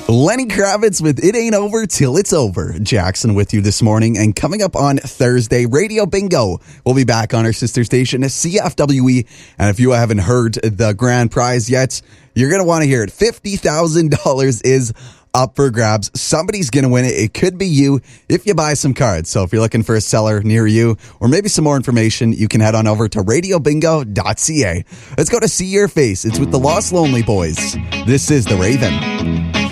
Lenny Kravitz with It Ain't Over Till It's Over. Jackson with you this morning. And coming up on Thursday, Radio Bingo will be back on our sister station, CFWE. And if you haven't heard the grand prize yet, you're going to want to hear it. $50,000 is up for grabs. Somebody's going to win it. It could be you if you buy some cards. So if you're looking for a seller near you or maybe some more information, you can head on over to radiobingo.ca. Let's go to See Your Face. It's with the Lost Lonely Boys. This is The Raven.